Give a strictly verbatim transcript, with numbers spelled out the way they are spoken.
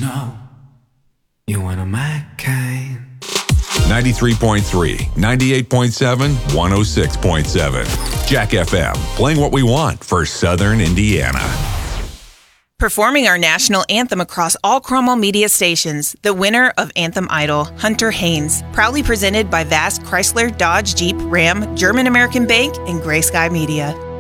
know you're one of my kind. ninety-three point three, ninety-eight point seven, one oh six point seven. Jack F M, playing what we want for Southern Indiana. Performing our national anthem across all Cromwell media stations, the winner of Anthem Idol, Hunter Haynes, proudly presented by Vast Chrysler, Dodge, Jeep, Ram, German American Bank, and Gray Sky Media.